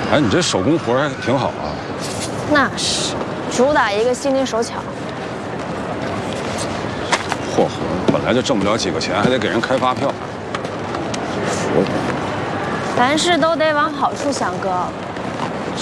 哎，你这手工活还挺好啊。 那是，主打一个心灵手巧。 霍霍，本来就挣不了几个钱，还得给人开发票。 凡事都得往好处想，哥。